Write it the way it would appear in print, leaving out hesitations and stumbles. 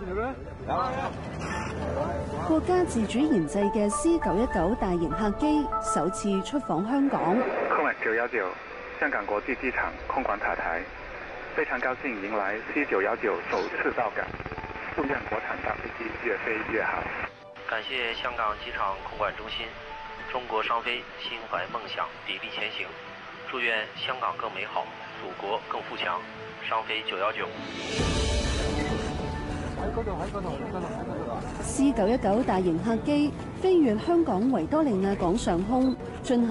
國家自主研製嘅 C919大型客機首次出訪香港。 空管919香港國際機場空管塔台，非常高興迎來 C919首次到港，祝願國產大飛機越飛越好。 感謝香港機場空管中心，中國商飛心懷夢想，砥礪前行。祝願香港更美好，祖國更富強。商飛919。 C919大型客機飛越香港維多利亞港上空，進行